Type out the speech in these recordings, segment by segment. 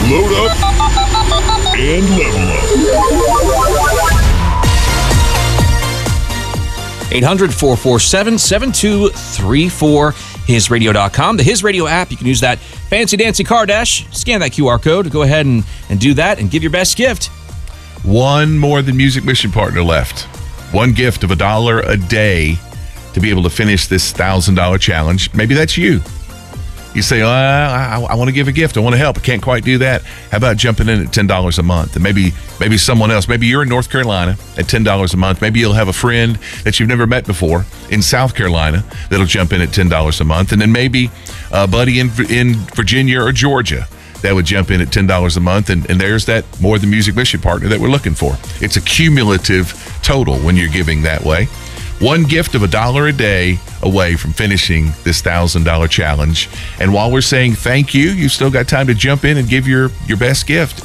Load up and level up. 800-447-7234, HizRadio.com. The His Radio app, you can use that fancy dancy car dash, scan that QR code to go ahead and do that and give your best gift. One More Than Music mission partner left. One gift of $1 a day to be able to finish this $1,000 challenge. Maybe that's you. You say, I want to give a gift. I want to help. I can't quite do that. How about jumping in at $10 a month? And maybe someone else. Maybe you're in North Carolina at $10 a month. Maybe you'll have a friend that you've never met before in South Carolina that'll jump in at $10 a month. And then maybe a buddy in Virginia or Georgia that would jump in at $10 a month. And there's that More Than Music mission partner that we're looking for. It's a cumulative total when you're giving that way. One gift of $1 a day away from finishing this $1,000 challenge. And while we're saying thank you, you've still got time to jump in and give your best gift.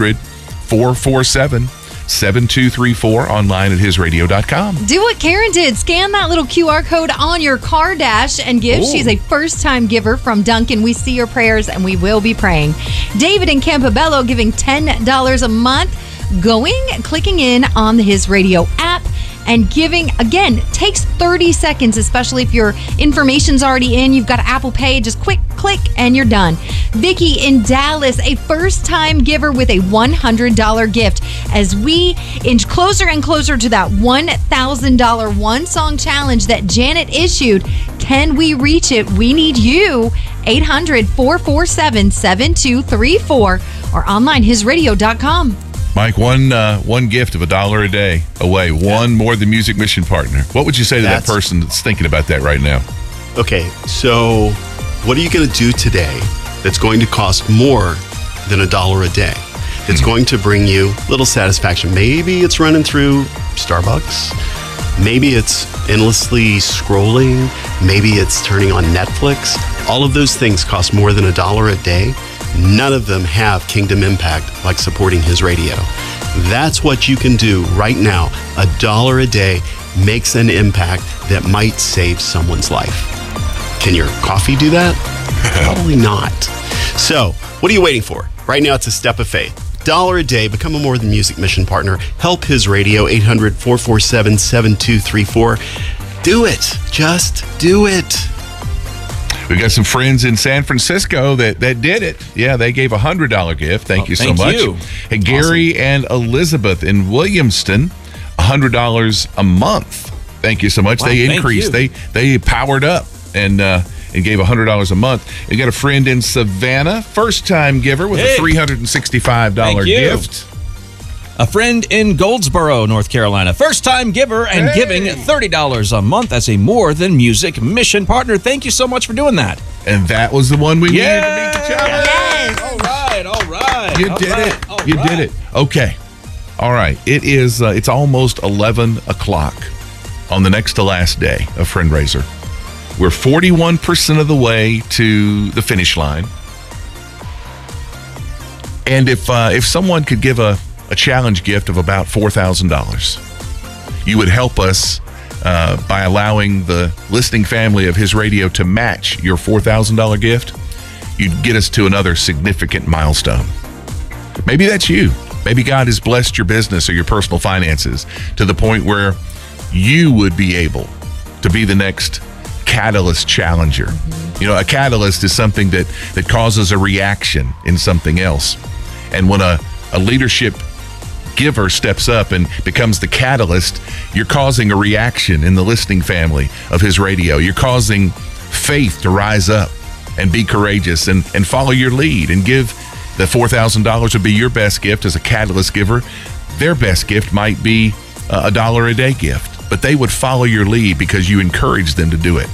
800-447-7234, online at HizRadio.com. Do what Karen did. Scan that little QR code on your car dash and give. Ooh. She's a first-time giver from Duncan. We see your prayers and we will be praying. David in Campobello giving $10 a month. Clicking in on the His Radio app and giving, again, takes 30 seconds, especially if your information's already in. You've got Apple Pay, just quick click and you're done. Vicky in Dallas, a first-time giver with a $100 gift. As we inch closer and closer to that $1,000 one-song challenge that Janet issued, can we reach it? We need you. 800-447-7234 or online, HizRadio.com. Mike, one gift of $1 a day away. One More Than Music mission partner. What would you say to that person that's thinking about that right now? Okay, so what are you going to do today that's going to cost more than $1 a day? That's going to bring you little satisfaction. Maybe it's running through Starbucks. Maybe it's endlessly scrolling. Maybe it's turning on Netflix. All of those things cost more than $1 a day. None of them have kingdom impact like supporting His Radio. That's what you can do right now. $1 a day makes an impact that might save someone's life. Can your coffee do that? Probably not. So, what are you waiting for? Right now, it's a step of faith. $1 a day, become a More Than Music mission partner. Help His Radio, 800-447-7234. Do it. Just do it. We got some friends in San Francisco that did it. Yeah, they gave a $100 gift. Thank you so much. You. Hey, Gary and Elizabeth in Williamston, $100 a month. Thank you so much. Wow, they increased. They powered up and gave $100 a month. We got a friend in Savannah, first-time giver with a $365 gift. A friend in Goldsboro, North Carolina, first-time giver and giving $30 a month as a More Than Music mission partner. Thank you so much for doing that. And that was the one we needed to meet the challenge. Yes. All right. You did it. Okay. All right. It's almost 11 o'clock on the next to last day of Friendraiser. We're 41% of the way to the finish line. And if someone could give a challenge gift of about $4,000, you would help us by allowing the listening family of His Radio to match your $4,000 gift. You'd get us to another significant milestone. Maybe that's you. Maybe God has blessed your business or your personal finances to the point where you would be able to be the next catalyst challenger. You know, a catalyst is something that causes a reaction in something else. And when a leadership giver steps up and becomes the catalyst, you're causing a reaction in the listening family of His Radio. You're causing faith to rise up and be courageous and follow your lead and give. The $4,000 would be your best gift as a catalyst giver. Their best gift might be $1 a day gift, but they would follow your lead because you encouraged them to do it.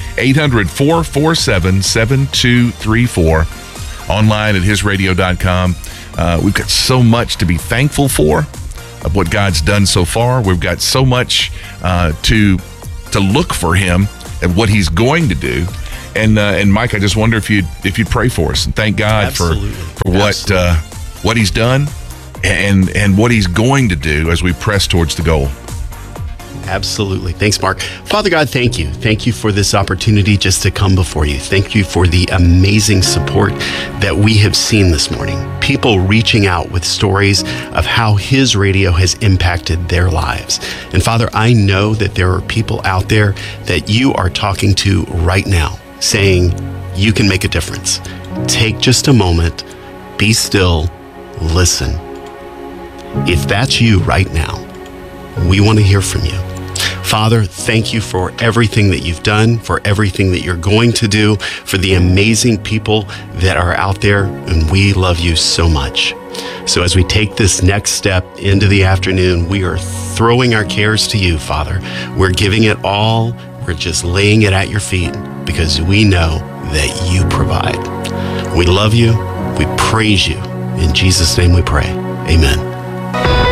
800-447-7234, online at HizRadio.com. We've got so much to be thankful for of what God's done so far. We've got so much to look for Him and what He's going to do. And Mike, I just wonder if you'd pray for us and thank God for what He's done and what He's going to do as we press towards the goal. Absolutely. Thanks, Mark. Father God, thank you. Thank you for this opportunity just to come before you. Thank you for the amazing support that we have seen this morning. People reaching out with stories of how his radio has impacted their lives. And Father, I know that there are people out there that you are talking to right now, saying you can make a difference. Take just a moment, be still, listen. If that's you right now, we want to hear from you. Father, thank you for everything that you've done, for everything that you're going to do, for the amazing people that are out there, and we love you so much. So as we take this next step into the afternoon, we are throwing our cares to you, Father. We're giving it all. We're just laying it at your feet because we know that you provide. We love you. We praise you. In Jesus' name we pray. Amen.